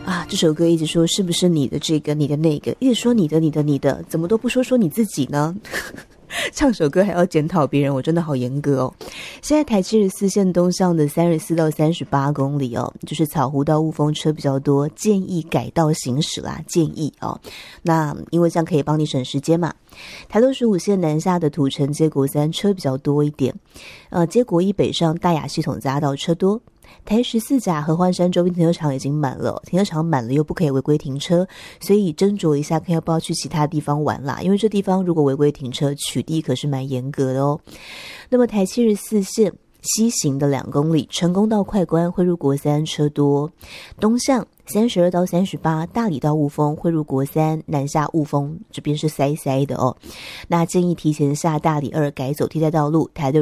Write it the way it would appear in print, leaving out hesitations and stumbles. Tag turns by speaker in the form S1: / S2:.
S1: 啊，这首歌一直说是不是你的这个你的那个，一直说你的，怎么都不说你自己呢？唱首歌还要检讨别人，我真的好严格哦。现在台74线东向的34到38公里哦，就是草湖到雾峰车比较多，建议改道行驶啦，建议哦。那因为这样可以帮你省时间嘛。台65线南下的土城接国3车比较多一点，接国1北上大雅系统匝道车多。台14甲合欢山周边停车场已经满了，停车场满了又不可以违规停车，所以斟酌一下看要不要去其他地方玩啦，因为这地方如果违规停车取缔可是蛮严格的哦。那么台74线西行的2公里，成功到快关汇入国3车多，东向32到38大理到雾峰汇入国3，南下雾峰这边是塞的哦。那建议提前下大理2改走替代道路，台的